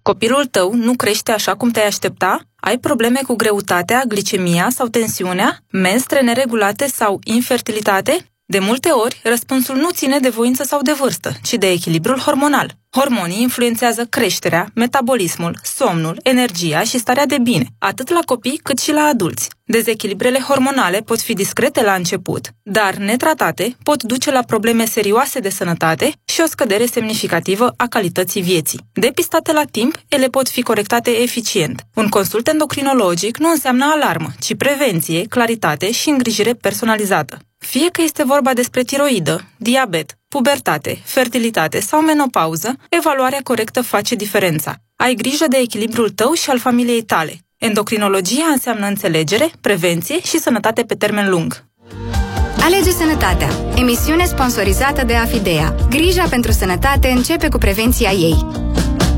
Copilul tău nu crește așa cum te-ai aștepta? Ai probleme cu greutatea, glicemia sau tensiunea? Menstre neregulate sau infertilitate? De multe ori, răspunsul nu ține de voință sau de vârstă, ci de echilibrul hormonal. Hormonii influențează creșterea, metabolismul, somnul, energia și starea de bine, atât la copii cât și la adulți. Dezechilibrele hormonale pot fi discrete la început, dar netratate pot duce la probleme serioase de sănătate și o scădere semnificativă a calității vieții. Depistate la timp, ele pot fi corectate eficient. Un consult endocrinologic nu înseamnă alarmă, ci prevenție, claritate și îngrijire personalizată. Fie că este vorba despre tiroidă, diabet, pubertate, fertilitate sau menopauză, evaluarea corectă face diferența. Ai grijă de echilibrul tău și al familiei tale. Endocrinologia înseamnă înțelegere, prevenție și sănătate pe termen lung. Alege Sănătatea, emisiune sponsorizată de Afidea. Grija pentru sănătate începe cu prevenția ei.